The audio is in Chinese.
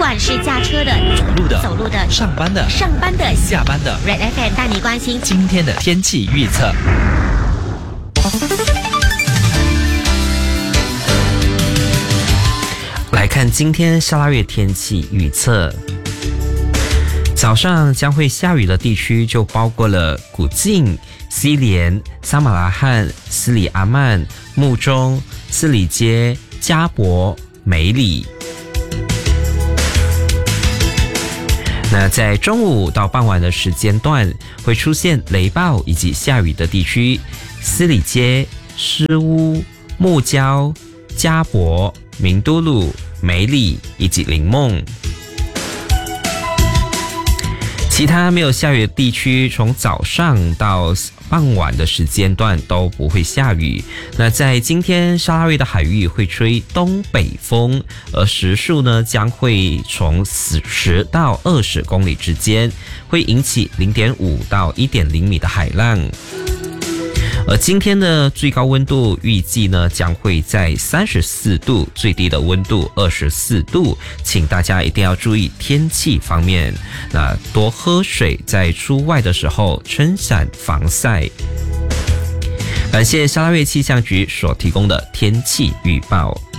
管是驾车的、走路的、 上班的、下班的 Red FM 带你关心今天的天气预测。来看今天沙拉越天气预测。早上将会下雨的地区就包括了古晋、西连、撒马拉罕、斯里阿曼、木中、斯里街、加博、梅里。那在中午到傍晚的时间段会出现雷暴以及下雨的地区，斯里街、诗屋、木礁、加博、明都鲁、梅里以及林梦。其他没有下雨的地区，从早上到傍晚的时间段都不会下雨。那在今天沙拉越的海域会吹东北风，而时速呢将会从10到20公里之间，会引起0.5到1.0米的海浪。而今天的最高温度预计呢将会在34度，最低的温度24度，请大家一定要注意天气方面，那多喝水，在出外的时候撑伞防晒。感谢沙拉越气象局所提供的天气预报。